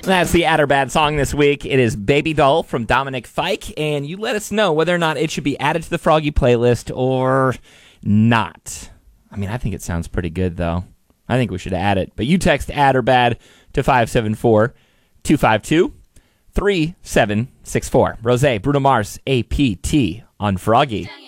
That's the Add or Bad song this week. It is Baby Doll from Dominic Fike, and you let us know whether or not it should be added to the Froggy playlist or not. I mean, I think it sounds pretty good, though. I think we should add it. But you text Add or Bad to 574-252-3764. Rosé, Bruno Mars, APT on Froggy.